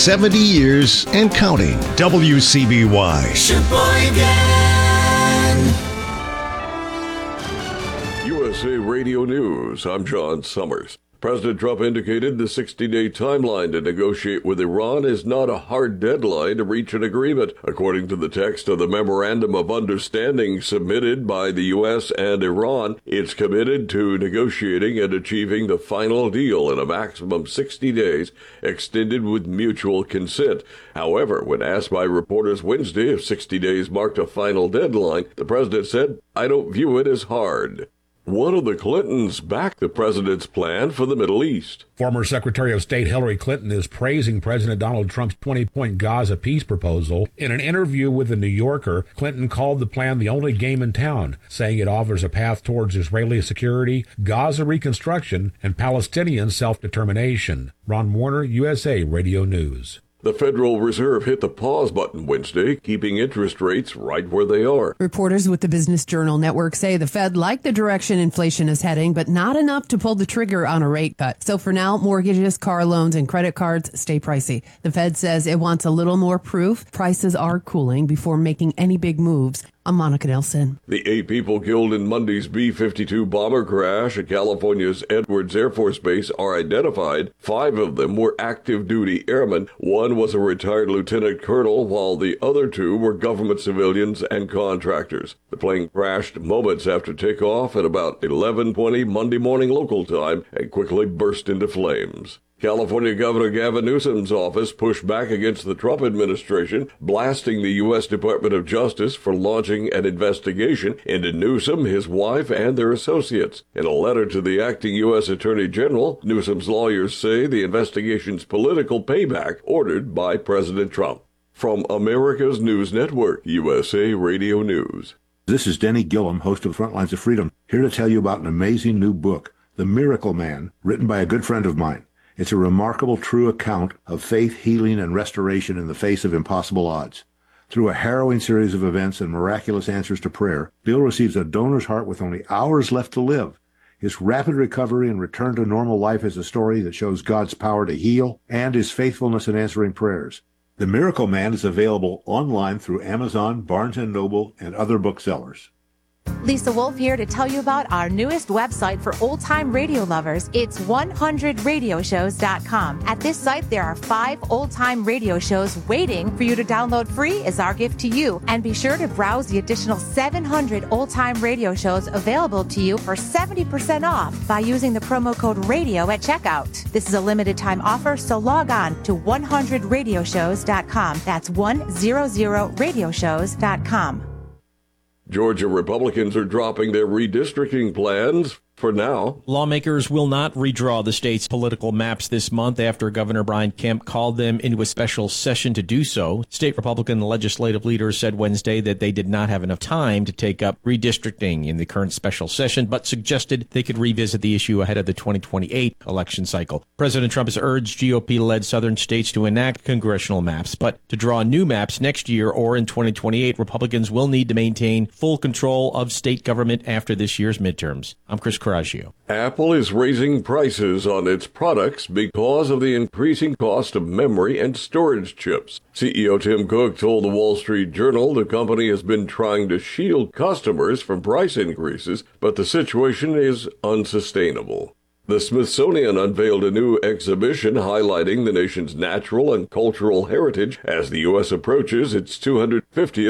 70 years and counting. WCBY. USA Radio News, I'm John Summers. President Trump indicated the 60-day timeline to negotiate with Iran is not a hard deadline to reach an agreement. According to the text of the Memorandum of Understanding submitted by the U.S. and Iran, it's committed to negotiating and achieving the final deal in a maximum 60 days, extended with mutual consent. However, when asked by reporters Wednesday if 60 days marked a final deadline, the president said, "I don't view it as hard." One of the Clintons backed the president's plan for the Middle East. Former Secretary of State Hillary Clinton is praising President Donald Trump's 20-point Gaza peace proposal. In an interview with The New Yorker, Clinton called the plan the only game in town, saying it offers a path towards Israeli security, Gaza reconstruction, and Palestinian self-determination. Ron Warner, USA Radio News. The Federal Reserve hit the pause button Wednesday, keeping interest rates right where they are. Reporters with the Business Journal Network say the Fed liked the direction inflation is heading, but not enough to pull the trigger on a rate cut. So for now, mortgages, car loans, and credit cards stay pricey. The Fed says it wants a little more proof prices are cooling before making any big moves. I'm Monica Nelson. The 8 people killed in Monday's B-52 bomber crash at California's Edwards Air Force Base are identified. 5 of them were active duty airmen. 1 was a retired lieutenant colonel, while the other 2 were government civilians and contractors. The plane crashed moments after takeoff at about 11:20 Monday morning local time and quickly burst into flames. California Governor Gavin Newsom's office pushed back against the Trump administration, blasting the U.S. Department of Justice for launching an investigation into Newsom, his wife, and their associates. In a letter to the acting U.S. Attorney General, Newsom's lawyers say the investigation's political payback ordered by President Trump. From America's News Network, USA Radio News. This is Denny Gillum, host of Frontlines of Freedom, here to tell you about an amazing new book, The Miracle Man, written by a good friend of mine. It's a remarkable, true account of faith, healing, and restoration in the face of impossible odds. Through a harrowing series of events and miraculous answers to prayer, Bill receives a donor's heart with only hours left to live. His rapid recovery and return to normal life is a story that shows God's power to heal and his faithfulness in answering prayers. The Miracle Man is available online through Amazon, Barnes & Noble, and other booksellers. Lisa Wolf here to tell you about our newest website for old-time radio lovers. It's 100radioshows.com. At this site, there are 5 old-time radio shows waiting for you to download free as our gift to you. And be sure to browse the additional 700 old-time radio shows available to you for 70% off by using the promo code RADIO at checkout. This is a limited-time offer, so log on to 100radioshows.com. That's 100radioshows.com. Georgia Republicans are dropping their redistricting plans for now. Lawmakers will not redraw the state's political maps this month after Governor Brian Kemp called them into a special session to do so. State Republican legislative leaders said Wednesday that they did not have enough time to take up redistricting in the current special session, but suggested they could revisit the issue ahead of the 2028 election cycle. President Trump has urged GOP-led southern states to enact congressional maps, but to draw new maps next year or in 2028, Republicans will need to maintain full control of state government after this year's midterms. I'm Chris Coraggio. Apple is raising prices on its products because of the increasing cost of memory and storage chips. CEO Tim Cook told the Wall Street Journal the company has been trying to shield customers from price increases, but the situation is unsustainable. The Smithsonian unveiled a new exhibition highlighting the nation's natural and cultural heritage as the U.S. approaches its 250th